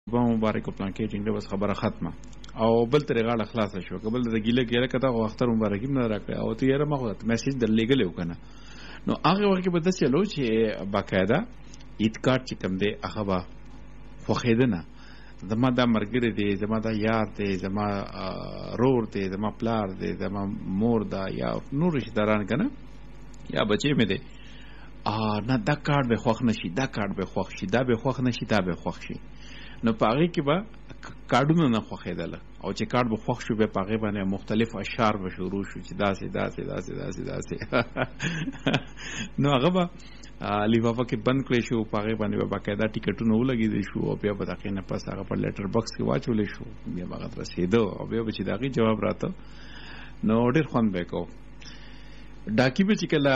با مبارک پلان کې ټینګه بس خبره ختمه او بل تر غاړه خلاص شو قبل د ګیله کېره کته او اختر مبارک نه راکړه او ته یې مخه میسج در لګل وکنه نو هغه وخت به د چلو چې باقاعده ایت کارت چې کوم دی هغه با خوخیدنه زما دا مرګره دی زما دا یار دی زما رور دی زما پلار دی زما مور دا یا نور رشتہ داران کنه یا بچی مې دی نه دا کارت به خوښ نشي دا کارت به خوښ شي دا به خوښ نشي دا به خوښ شي نو پاغه کې به کارډونه نه خوخیدل او چې کارډ به خوښ شو به پاغه باندې مختلف اشعار به شروع شو چې داسې داسې داسې داسې داسې نو هغه به لیفافه کې بند کړی شو پاغه باندې به باقاعده ټیکټونه ولګېدل شو او بیا به دغه نه پس هغه په لیټر باکس کې واچول شو بیا هغه رسیدو او بیا به چې دغه جواب راته نو ډېر خوند وکاو ډاکی به چې کله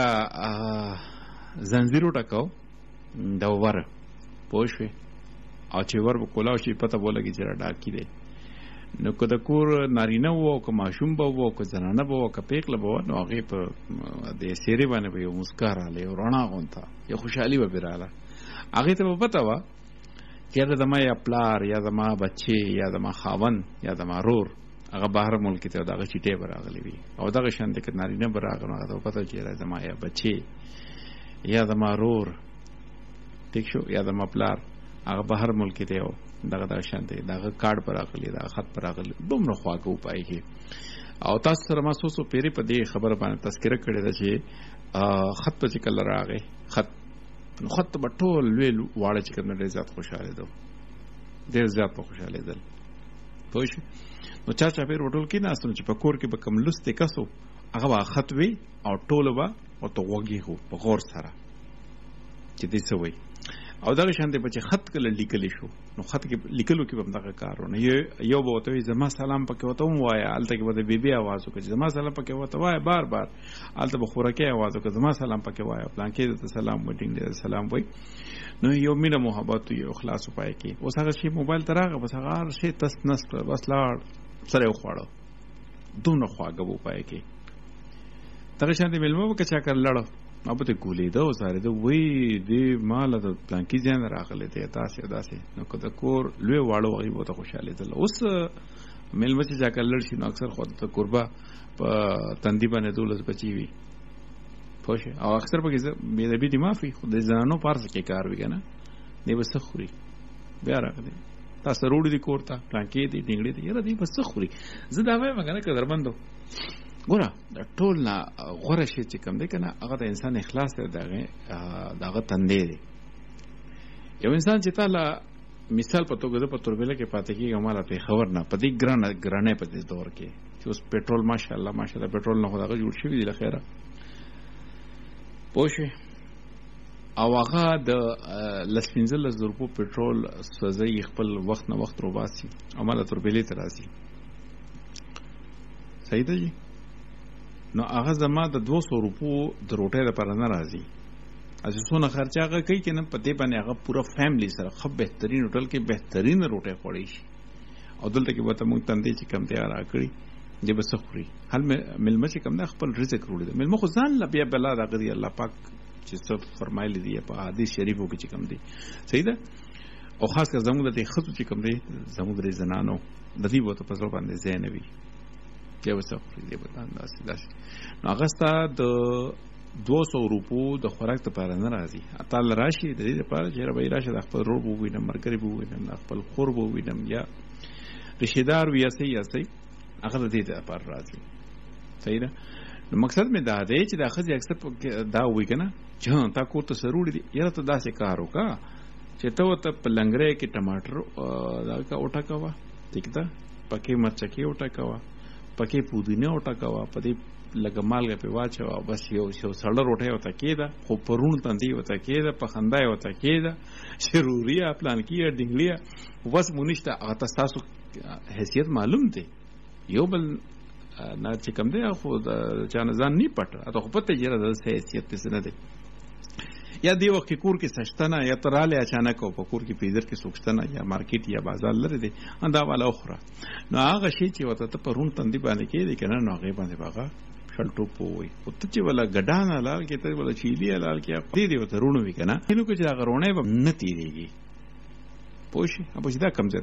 زنجیرو ټکاو دا وره پوښوي او چې ور وکولاو شي پته ولګي چې ډاکی دی نو که د کور نارینه وو که ماشوم به وو که زنانه به وو که پیکله به وو نو هغې په د سیرې باندې به یو مسکا راغله یو رڼا غونته یو خوشحالي به پرې راغله هغې ته به پته وه چې یاره زما یا پلار یا زما بچې یا زما خاوند یا زما رور هغه بهر ملک ته د هغه چیټې به راغلی وي او دغه شانتې که نارینه به راغله هغه ته به پته چې یاره زما یا بچې یا زما رور ټیک شو یا زما پلار هغه بهر ملک دی او دغه شانتې دغه کارت پر راغلی دا خط پر راغلی دومره خواږه وپای کې او تاسو سره ما سوسو پیری په دې خبره باندې تذکره کړې ده چې خط په چې کله راغی خط به ټول لوی واړه چې کوم ډېر زیات خوشاله دو ډېر زیات په خوشاله دل پوه شو نو چا پیر وټول کې نه اسنو چې په کور کې به کم لسته کسو هغه خط وی او ټول به او ته وګي هو په غور سره چې دې سوي او دغه شانته په چې خط کله لیکل شو نو خط کې لیکلو کې هم دغه کارونه یو به وته زما سلام پکې وته وایا الته کې به بیبي आवाज وکړي زما سلام پکې وته وایا بار بار الته به خورکه आवाज وکړي زما سلام پکې وایا پلان کې ته سلام وټینګ دې سلام وای نو یو مینه محبت یو اخلاص پای کې اوس هغه شی موبایل تراغه بس هغه شی تس نس بس لاړ سره خوړو دونه خواږه وو پای کې دغه شانته ملمو کې چا کړ لړ ابو ته ګولې دا وساره دا وی دی مال د پلانکی ځان راغله ته تاسو داسې نو کله کور لوی واړو وي بہت خوشاله دل اوس ملمو چې ځکه لړ شي نو اکثر خود ته قربا په تندې باندې دولس بچي وي پوه او اکثر په کې به د بي دي مافي خو د ځانو پارس کې کار وي کنه دی بس خوري بیا راغله تاسو روړي دي کوړه پلانکی دي ډنګړي دي یره دی بس خوري زه دا وایم کنه که درمندو ګوره د ټول نه غوره شي چې کوم دی کنه هغه د انسان اخلاص دی دغه تندې دی یو انسان چې تعالی مثال په توګه د پتوربله کې پاتې کېږي مالا په خبر نه پدې ګرانه په دې دور کې چې اوس پېټرول ماشاءالله پېټرول نه خدای جوړ شوی دی لخيره پوښي او هغه د لسپینزل زرپو پېټرول سوځي خپل وخت نه وخت روباسي او مالا توربله ته راځي صحیح دی نو هغه زما د 200 روپو د روټۍ لپاره نه راځي اځه څونه خرچه هغه کوي کنه پته باندې هغه پورا فیملی سره خو بهترین هوټل کې بهترین روټۍ خوړی شي او دلته کې به ته مونږ تندې چې کم تیار راکړي دې بس خوري حل ملمه چې کم نه خپل رزق وروړي ملمه خو ځان لا بیا بلا راغلی الله پاک چې څه فرمایلی دی په حدیث شریفو کې چې کم دی صحیح ده او خاص کر زموږ د خصو چې کم دی زموږ د زنانو د دې وته په ځل باندې زینوي دی وسه دی په داسې نو هغه ستا د 200 روپو د خوراک لپاره نه راځي اتل راشي د دې لپاره چې ربای راشه د خپل رور بو وینم مرګري بو وینم د خپل خور بو وینم یا رشتہ دار ویا سي هغه د دې لپاره راځي صحیح ده نو مقصد مې دا دی چې د اخذ اکثر دا وی کنه چې تا کو ته سرور دي یره ته داسې کار وکا چې ته په لنګره کې ټماټر دا کا اوټا کوا ٹھیک ده پکې مرچکی اوټا کوا پکې پودینه اوټا کوا پدې لګ مالګه په واچو بس یو سړی روټه وته کېده خو پرون تندې وته کېده په خندای وته کېده شروریا پلان کیه ډنګلیا بس مونږ ته تاسو حیثیت معلوم دی یو بل نه چې کوم دی خو چا نه ځان نه پټ اته خو پته جره د حیثیت څه نه دی یا دی وخت کور کې سشتنه یا تراله اچانک او په کور کې پیدر کې سوکشتنه یا مارکیټ یا بازار لري دی اندا والا اخرى نو هغه شی چې وته ته پرون تندې باندې کې دی کنه نو هغه باندې باغه شلټو پوي او ته چې ولا ګډان لال کې ته ولا چيلي لال کې دې دی وته رونو وی کنه نو کې چې هغه رونه به نتی دیږي پوښي ابو چې دا کم